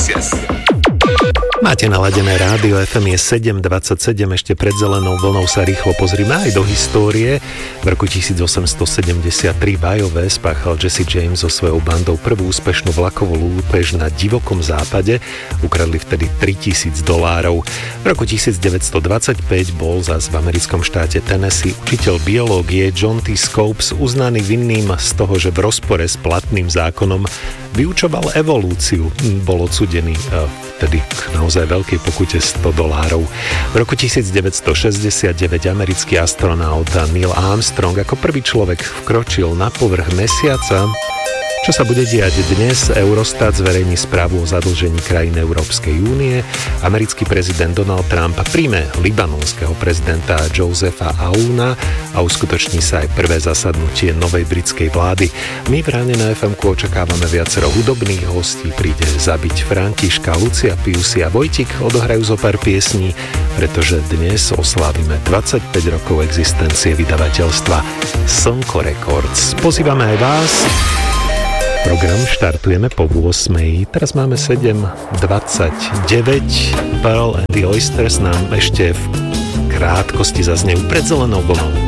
Máte naladené rádio, FM je 7.27, ešte pred zelenou vlnou sa rýchlo pozrime aj do histórie. V roku 1873 v Iowa spáchal Jesse James so svojou bandou prvú úspešnú vlakovú lúpež na divokom západe. Ukradli vtedy $3000. V roku 1925 bol zas v americkom štáte Tennessee učiteľ biológie John T. Scopes uznaný vinným z toho, že v rozpore s platným zákonom vyučoval evolúciu. Bol odsúdený vtedy k naozaj veľkej pokute $100. V roku 1969 americký astronaut Neil Armstrong ako prvý človek vkročil na povrch mesiaca. Čo sa bude diať dnes? Eurostat zverejní správu o zadlžení krajín Európskej únie. Americký prezident Donald Trump príjme libanonského prezidenta Josepha Aouna a uskutoční sa aj prvé zasadnutie novej britskej vlády. My v ráne na FM-ku očakávame viacero hudobných hostí. Príde Zabiť Františka, Lucia Piusi a Vojtik odohrajú zo pár piesní, pretože dnes oslávime 25 rokov existencie vydavateľstva Slnko Records. Pozývame aj vás. Program štartujeme po 8. Teraz máme 7.29. Pearl and the Oysters nám ešte v krátkosti zaznejú pred zelenou vlnou.